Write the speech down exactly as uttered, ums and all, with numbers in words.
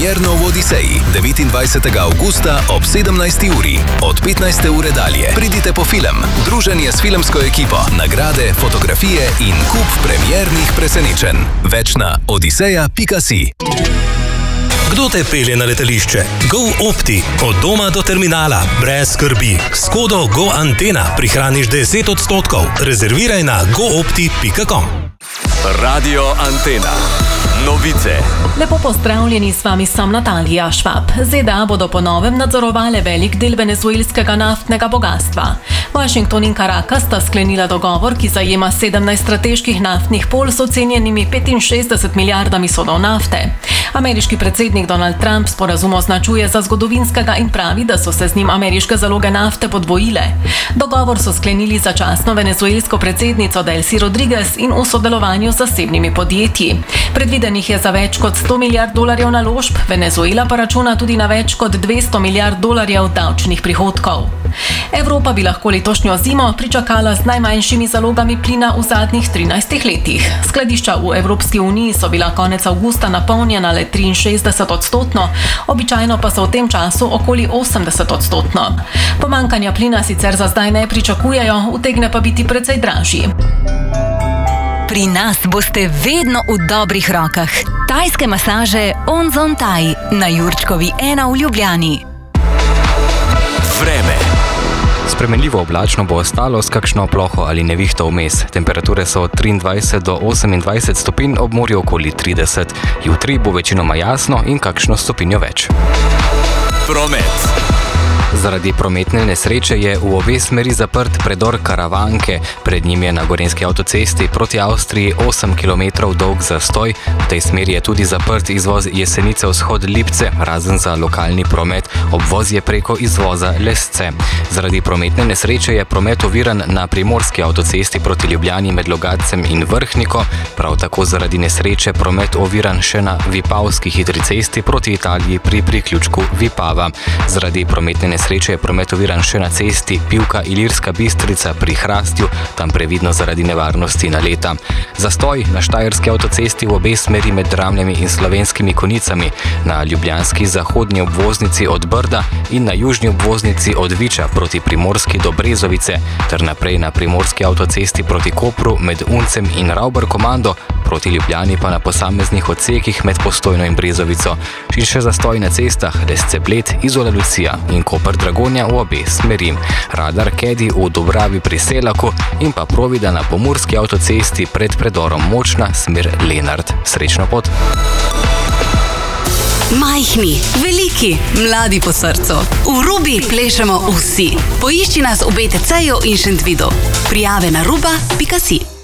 Premierno v Odiseji devetindvajsetega avgusta ob sedemnajsti uri. Od petnajste ure dalje pridite po film, druženje s filmsko ekipo, nagrade, fotografije in kup premiernih presenečenj. Več na odiseja pika si. Kdo te pelje na letališče? GoOpti. Od doma do terminala. Brez skrbi. S kodo GoAntena prihraniš deset odstotkov. Rezerviraj na goopti pika com. Radio Antena. Novice. Lepo pozdravljeni, s vami sem Natalija Švab. ZDA bodo po novem nadzorovale velik del venezuelskega naftnega bogatstva. Washington in Caracas sta sklenila dogovor, ki zajema sedemnajst strateških naftnih polj s ocenjenimi petinšestdeset milijardami sodov nafte. Ameriški predsednik Donald Trump sporazum označuje za zgodovinskega in pravi, da so se z njim ameriške zaloge nafte podvojile. Dogovor so sklenili začasno venezuelsko predsednico Delcy Rodriguez in v sodelovanju z zasebnimi podjetji. Predvidenih je za več kot sto milijard dolarjev naložb, Venezuela pa računa tudi na več kot dvesto milijard dolarjev davčnih prihodkov. Evropa bi lahko letošnjo zimo pričakala z najmanjšimi zalogami plina v zadnjih trinajstih letih. Skladišča v Evropski uniji so bila konec avgusta napolnjena le triinšestdeset odstotno, običajno pa so v tem času okoli osemdeset odstotno. Pomanjkanja plina sicer za zdaj ne pričakujejo, utegne pa biti precej dražji. Pri nas boste vedno v dobrih rokah. Tajske masaže Onzon Thai na Jurčkovi ena v Ljubljani. Vreme. Spremenljivo oblačno bo ostalo s kakšno ploho ali nevihto vmes. Temperature so od triindvajset do osemindvajset stopinj, ob morju okoli trideset. Jutri bo večinoma jasno in kakšno stopinjo več. Promet. Zaradi prometne nesreče je v obe smeri zaprt predor Karavanke. Pred njim je na gorenjski avtocesti proti Avstriji osem kilometrov dolg zastoj. V tej smeri je tudi zaprt izvoz Jesenice vzhod Lipce, razen za lokalni promet. Obvoz je preko izvoza Lesce. Zaradi prometne nesreče je promet oviran na primorski avtocesti proti Ljubljani med Logatcem in Vrhniko. Prav tako zaradi nesreče promet oviran še na Vipavski hitri cesti proti Italiji pri priključku Vipava. Zaradi prometne nesreče je promet oviran še na cesti Pivka-Ilirska Bistrica pri Hrastju, tam previdno zaradi nevarnosti naleta. Zastoj na štajerski avtocesti v obe smeri med Dramljami in Slovenskimi Konjicami, na ljubljanski zahodnji obvoznici od Brda in na južni obvoznici od Viča proti Primorski do Brezovice, ter naprej na primorski avtocesti proti Kopru med Uncem in Ravbar-Komando, proti Ljubljani pa na posameznih odsekih med Postojno in Brezovico. In še zastoj na cestah Lesce-Bled, Izola-Lucija in Koper-Dragonja v obe smeri. Radar Kedi v Dobravi pri Selaku in pa Provida na pomurski avtocesti pred predorom Močna smer Lenart. Srečno pot! Majhni, veliki, mladi po srcu. V Rubi plešemo vsi. Poišči nas v B T C-ju in Šentvidu. Prijave na ruba pika si.